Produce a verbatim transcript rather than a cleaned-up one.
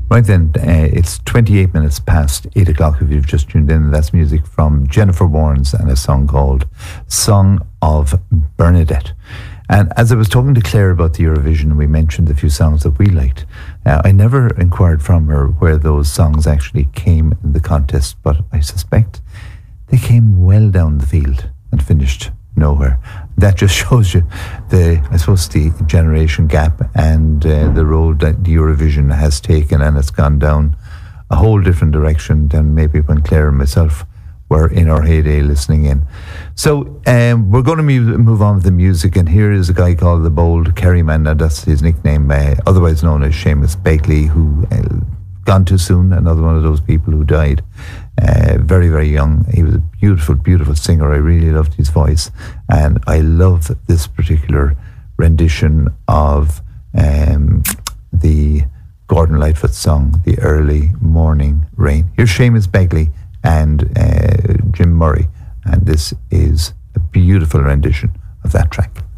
Right then, uh, it's twenty-eight minutes past eight o'clock if you've just tuned in. That's music from Jennifer Warnes and a song called Song of Bernadette. And as I was talking to Claire about the Eurovision, we mentioned a few songs that we liked. Uh, I never inquired from her where those songs actually came in the contest, but I suspect they came well down the field and finished nowhere. That just shows you the, I suppose, the generation gap and uh, the road that the Eurovision has taken, and it's gone down a whole different direction than maybe when Claire and myself were in our heyday listening in. So um, we're going to mu- move on with the music, and here is a guy called the Bold Kerryman, and that's his nickname, uh, otherwise known as Seamus Begley, who uh, gone too soon, another one of those people who died uh, very, very young. He was a beautiful, beautiful singer. I really loved his voice, and I love this particular rendition of um, the Gordon Lightfoot song, The Early Morning Rain. Here's Seamus Begley and uh, Jim Murray, and this is a beautiful rendition of that track.